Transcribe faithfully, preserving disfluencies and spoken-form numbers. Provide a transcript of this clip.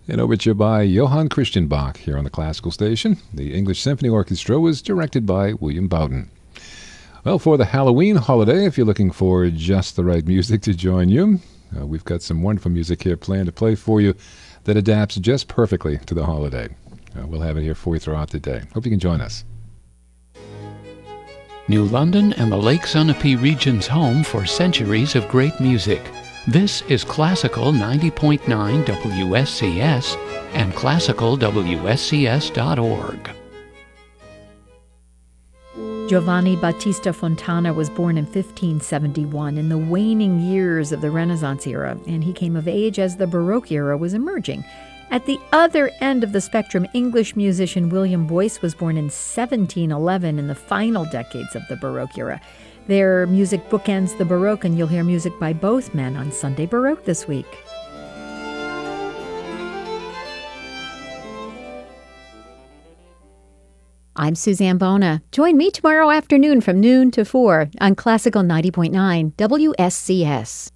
An overture by Johann Christian Bach here on the Classical Station. The English Symphony Orchestra was directed by William Bowden. Well, for the Halloween holiday, if you're looking for just the right music to join you, uh, we've got some wonderful music here planned to play for you that adapts just perfectly to the holiday. Uh, we'll have it here for you throughout the day. Hope you can join us. New London and the Lake Sunapee region's home for centuries of great music. This is Classical ninety point nine W S C S and classical W S C S dot org. Giovanni Battista Fontana was born in fifteen seventy-one in the waning years of the Renaissance era, and he came of age as the Baroque era was emerging. At the other end of the spectrum, English musician William Boyce was born in seventeen eleven in the final decades of the Baroque era. Their music bookends the Baroque, and you'll hear music by both men on Sunday Baroque this week. I'm Suzanne Bona. Join me tomorrow afternoon from noon to four on Classical ninety point nine W S C S.